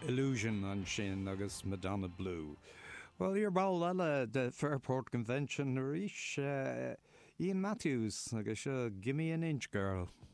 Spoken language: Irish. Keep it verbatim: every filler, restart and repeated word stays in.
Illusion an sin agus Madonna Blue. Well, your ball eile de Fairport Convention arís uh, Ian Matthews agus uh, Gimme an Inch Girl.